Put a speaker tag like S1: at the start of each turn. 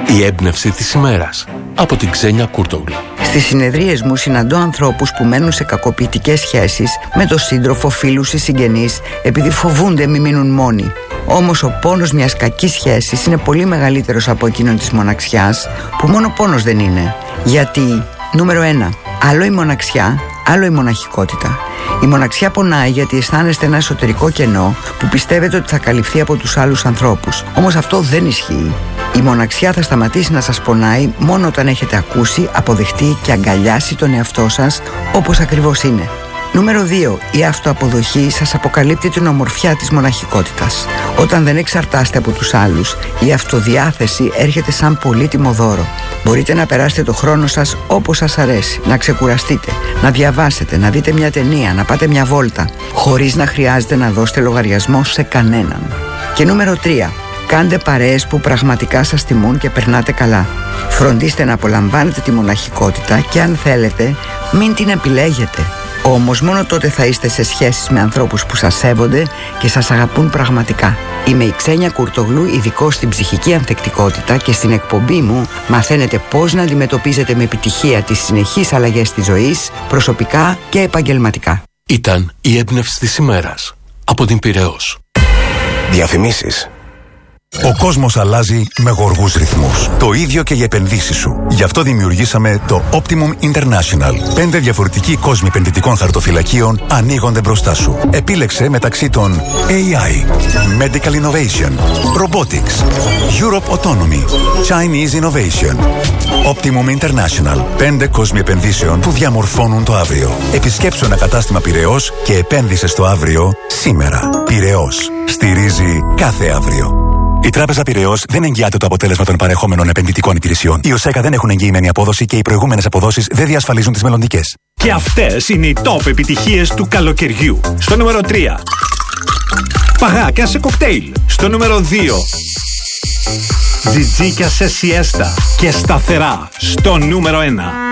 S1: Η έμπνευση της ημέρας από την Ξένια Κούρτογλου.
S2: Στις συνεδρίες μου συναντώ ανθρώπους που μένουν σε κακοποιητικές σχέσεις με τον σύντροφο, φίλους ή συγγενείς επειδή φοβούνται μη μείνουν μόνοι. Όμως ο πόνος μιας κακής σχέσης είναι πολύ μεγαλύτερος από εκείνον της μοναξιάς, που μόνο πόνος δεν είναι. Γιατί, νούμερο 1, άλλο η μοναξιά, άλλο η μοναχικότητα. Η μοναξιά πονάει γιατί αισθάνεστε ένα εσωτερικό κενό που πιστεύετε ότι θα καλυφθεί από τους άλλους ανθρώπους. Όμως αυτό δεν ισχύει. Η μοναξιά θα σταματήσει να σας πονάει μόνο όταν έχετε ακούσει, αποδεχτεί και αγκαλιάσει τον εαυτό σας όπως ακριβώς είναι. Νούμερο 2. Η αυτοαποδοχή σας αποκαλύπτει την ομορφιά της μοναχικότητας. Όταν δεν εξαρτάστε από τους άλλους, η αυτοδιάθεση έρχεται σαν πολύτιμο δώρο. Μπορείτε να περάσετε το χρόνο σας όπως σας αρέσει, να ξεκουραστείτε, να διαβάσετε, να δείτε μια ταινία, να πάτε μια βόλτα, χωρίς να χρειάζεται να δώσετε λογαριασμό σε κανέναν. Και νούμερο 3. Κάντε παρέες που πραγματικά σας τιμούν και περνάτε καλά. Φροντίστε να απολαμβάνετε τη μοναχικότητα και αν θέλετε, μην την επιλέγετε. Όμως μόνο τότε θα είστε σε σχέσεις με ανθρώπους που σας σέβονται και σας αγαπούν πραγματικά. Είμαι η Ξένια Κούρτογλου, ειδικός στην ψυχική ανθεκτικότητα, και στην εκπομπή μου μαθαίνετε πώς να αντιμετωπίζετε με επιτυχία τις συνεχείς αλλαγές της ζωής, προσωπικά και επαγγελματικά.
S1: Ήταν η έμπνευση της ημέρας από την Πειραιώς.
S3: Διαφημίσεις. Ο κόσμος αλλάζει με γοργούς ρυθμούς. Το ίδιο και οι επενδύσεις σου. Γι' αυτό δημιουργήσαμε το Optimum International. 5 διαφορετικοί κόσμοι επενδυτικών χαρτοφυλακίων ανοίγονται μπροστά σου. Επίλεξε μεταξύ των AI, Medical Innovation, Robotics, Europe Autonomy, Chinese Innovation. Optimum International. 5 κόσμοι επενδύσεων που διαμορφώνουν το αύριο. Επισκέψου ένα κατάστημα Πειραιώς και επένδυσε στο αύριο σήμερα. Πειραιώς. Στηρίζει κάθε αύριο. Η Τράπεζα Πειραιώς δεν εγγυάται το αποτέλεσμα των παρεχόμενων επενδυτικών υπηρεσιών. Οι ΟΣΕΚΑ δεν έχουν εγγυημένη απόδοση και οι προηγούμενες αποδόσεις δεν διασφαλίζουν τις μελλοντικές.
S4: Και αυτές είναι οι top επιτυχίες του καλοκαιριού. Στο νούμερο 3. Παγάκια σε κοκτέιλ. Στο νούμερο 2. Τζιτζίκια σε σιέστα και σταθερά. Στο νούμερο 1.